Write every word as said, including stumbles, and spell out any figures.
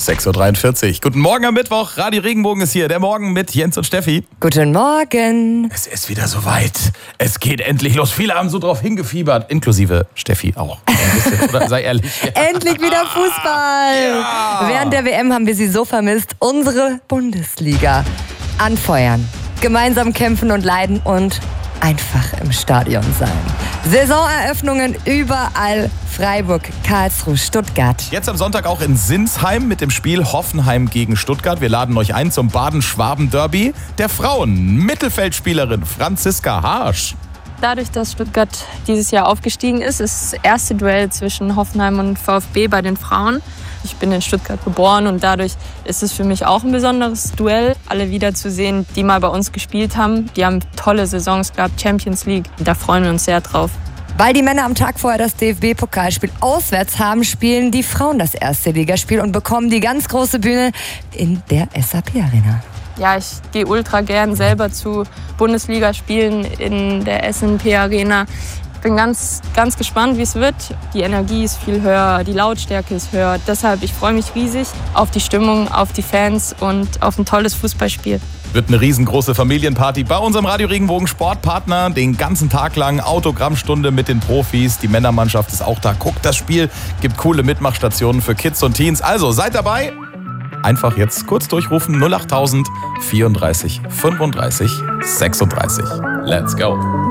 sechs Uhr dreiundvierzig. Guten Morgen am Mittwoch. Radio Regenbogen ist hier. Der Morgen mit Jens und Steffi. Guten Morgen. Es ist wieder soweit. Es geht endlich los. Viele haben so drauf hingefiebert. Inklusive Steffi auch. Ein bisschen, oder? Sei ehrlich. Endlich wieder Fußball. Ja. Während der W M haben wir sie so vermisst. Unsere Bundesliga. Anfeuern, gemeinsam kämpfen und leiden und einfach im Stadion sein. Saisoneröffnungen überall. Freiburg, Karlsruhe, Stuttgart. Jetzt am Sonntag auch in Sinsheim mit dem Spiel Hoffenheim gegen Stuttgart. Wir laden euch ein zum Baden-Schwaben-Derby der Frauen. Mittelfeldspielerin Franziska Harsch. Dadurch, dass Stuttgart dieses Jahr aufgestiegen ist, ist das erste Duell zwischen Hoffenheim und VfB bei den Frauen. Ich bin in Stuttgart geboren und dadurch ist es für mich auch ein besonderes Duell, alle wiederzusehen, die mal bei uns gespielt haben. Die haben tolle Saisons gehabt, Champions League. Da freuen wir uns sehr drauf. Weil die Männer am Tag vorher das D F B-Pokalspiel auswärts haben, spielen die Frauen das erste Ligaspiel und bekommen die ganz große Bühne in der S A P-Arena. Ja, ich gehe ultra gern selber zu Bundesligaspielen in der S N P-Arena. Ich bin ganz, ganz gespannt, wie es wird. Die Energie ist viel höher, die Lautstärke ist höher. Deshalb, ich freue mich riesig auf die Stimmung, auf die Fans und auf ein tolles Fußballspiel. Wird eine riesengroße Familienparty bei unserem Radio Regenbogen Sportpartner. Den ganzen Tag lang Autogrammstunde mit den Profis. Die Männermannschaft ist auch da. Guckt das Spiel, gibt coole Mitmachstationen für Kids und Teens. Also seid dabei. Einfach jetzt kurz durchrufen null acht tausend vierunddreißig fünfunddreißig sechsunddreißig. Let's go.